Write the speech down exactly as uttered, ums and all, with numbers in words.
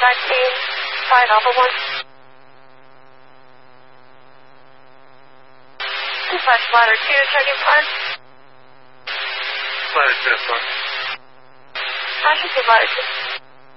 nineteen, five Alpha one. Dispatch ladder two, checking card. Ladder two, sorry. I should be ladder two.